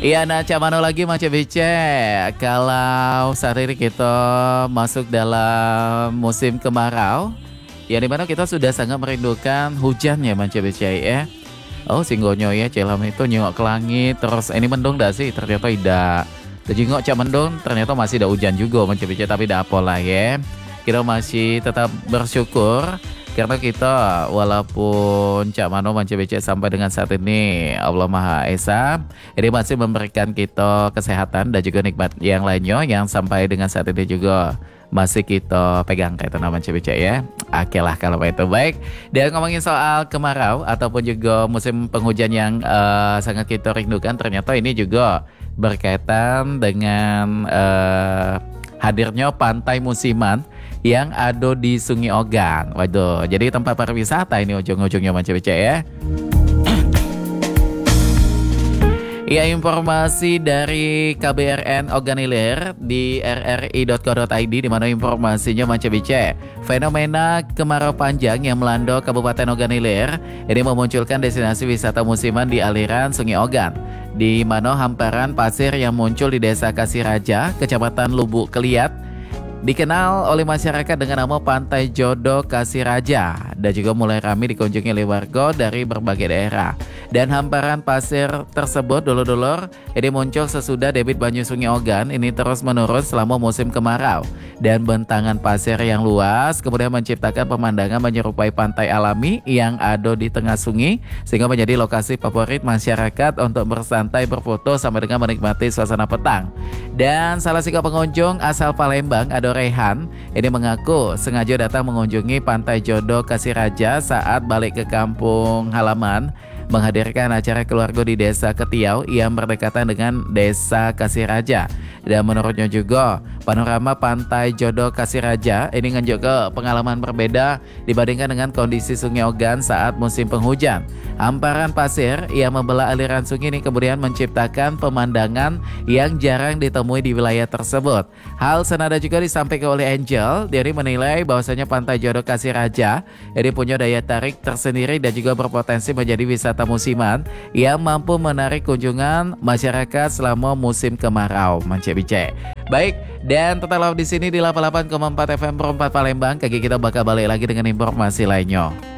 Iya, nah Camano lagi Mas Bice. Kalau saat ini kita masuk dalam musim kemarau, yang dimana kita sudah sangat merindukan hujan ya Mas Bice ya. Oh singgonyo ya celam itu nyengok ke langit. Terus ini mendung dah sih, ternyata tidak. Terjengok cak mendung, ternyata masih ada hujan juga Mas Bice. Tapi tidak apa lah ya. Kita masih tetap bersyukur karena kita walaupun Cak Mano Manca Becek sampai dengan saat ini Allah Maha Esa ini masih memberikan kita kesehatan dan juga nikmat yang lainnya yang sampai dengan saat ini juga masih kita pegang kayak nama Manca Becek ya. Oke lah kalau itu baik. Dan ngomongin soal kemarau ataupun juga musim penghujan yang sangat kita rindukan, ternyata ini juga berkaitan dengan hadirnya pantai musiman yang ada di Sungai Ogan. Waduh, jadi tempat pariwisata ini ujung-ujungnya Manca Becek ya. Ya, informasi dari KBRN Ogan Ilir di rri.co.id di mana informasinya Manca Becek. Fenomena kemarau panjang yang melanda Kabupaten Ogan Ilir ini memunculkan destinasi wisata musiman di aliran Sungai Ogan, di mana hamparan pasir yang muncul di Desa Kasiraja, Kecamatan Lubuk Keliat, dikenal oleh masyarakat dengan nama Pantai Jodoh Kasiraja dan juga mulai ramai dikunjungi oleh warga dari berbagai daerah. Dan hamparan pasir tersebut dulur-dulur ini muncul sesudah debit banyu Sungai Ogan ini terus menurun selama musim kemarau, dan bentangan pasir yang luas kemudian menciptakan pemandangan menyerupai pantai alami yang ada di tengah sungai, sehingga menjadi lokasi favorit masyarakat untuk bersantai, berfoto sampai dengan menikmati suasana petang. Dan salah seorang pengunjung asal Palembang, ada Rehan, ini mengaku sengaja datang mengunjungi Pantai Jodoh Kasiraja saat balik ke kampung halaman menghadirkan acara keluarga di Desa Ketiau yang berdekatan dengan Desa Kasiraja. Dan menurutnya juga panorama Pantai Jodoh Kasiraja ini juga pengalaman berbeda dibandingkan dengan kondisi Sungai Ogan saat musim penghujan. Hamparan pasir yang membelah aliran sungai ini kemudian menciptakan pemandangan yang jarang ditemui di wilayah tersebut. Hal senada juga disampaikan oleh Angel. Dia menilai bahwasanya Pantai Jodoh Kasiraja ini punya daya tarik tersendiri dan juga berpotensi menjadi wisata musiman yang mampu menarik kunjungan masyarakat selama musim kemarau. Manca Becek. Baik, dan tetaplah di sini di 88,4 FM Pro 4 Palembang. Kaki kita bakal balik lagi dengan informasi lainnya.